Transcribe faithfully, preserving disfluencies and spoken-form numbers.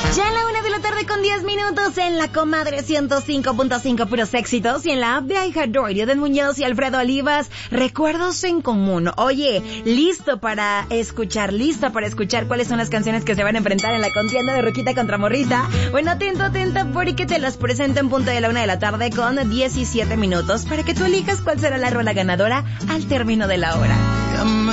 Ya en la una de la tarde con diez minutos en la Comadre ciento cinco punto cinco puros éxitos y en la app de iHeartRadio de Muñoz y Alfredo Olivas, recuerdos en común. Oye, listo para escuchar, lista para escuchar cuáles son las canciones que se van a enfrentar en la contienda de Ruquita contra Morrita. Bueno, atento, atenta, porque te las presento en punto de la una de la tarde con diecisiete minutos para que tú elijas cuál será la rola ganadora al término de la hora.